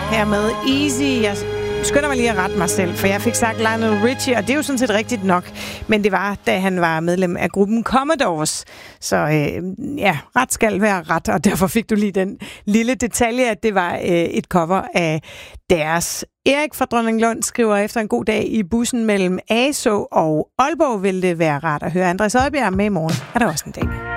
her med Easy. Jeg skynder mig lige at rette mig selv, for jeg fik sagt Lionel Richie, og det er jo sådan set rigtigt nok. Men det var, da han var medlem af gruppen Commodores. Så ret skal være ret, og derfor fik du lige den lille detalje, at det var et cover af deres. Erik fra Dronninglund skriver, efter en god dag i bussen mellem Asaa og Aalborg, vil det være rart at høre Andreas Oddbjerg med i morgen. Er der også en dag.